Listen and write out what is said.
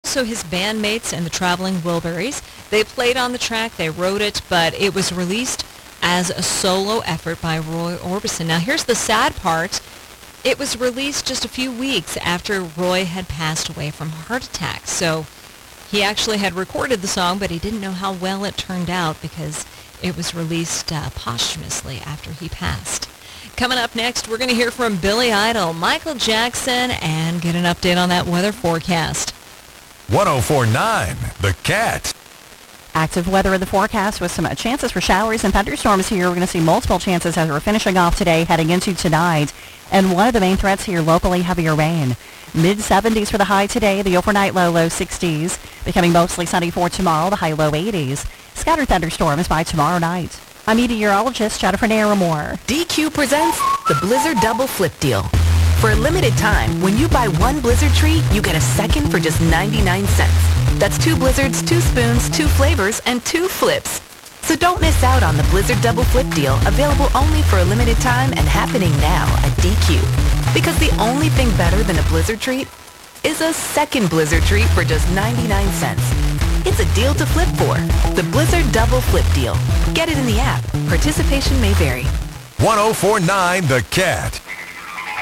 also his bandmates and the Traveling Wilburys. They played on the track, they wrote it, but it was released as a solo effort by Roy Orbison. Now, here's the sad part. It was released just a few weeks after Roy had passed away from a heart attack. So he actually had recorded the song, but he didn't know how well it turned out because it was released posthumously after he passed. Coming up next, we're going to hear from Billy Idol, Michael Jackson, and get an update on that weather forecast. 104.9 The Cat. Active weather in the forecast with some chances for showers and thunderstorms here. We're going to see multiple chances as we're finishing off today, heading into tonight. And one of the main threats here locally, heavier rain. Mid-70s for the high today, the overnight low 60s. Becoming mostly sunny for tomorrow, the high low 80s. Scattered thunderstorms by tomorrow night. I'm meteorologist Jennifer Naramore. DQ presents the Blizzard Double Flip Deal. For a limited time, when you buy one Blizzard treat, you get a second for just 99 cents. That's 2 Blizzards, 2 spoons, 2 flavors, and 2 flips. So don't miss out on the Blizzard Double Flip Deal, available only for a limited time and happening now at DQ. Because the only thing better than a Blizzard treat is a second Blizzard treat for just 99 cents. It's a deal to flip for. The Blizzard Double Flip Deal. Get it in the app. Participation may vary. 104.9 The Cat.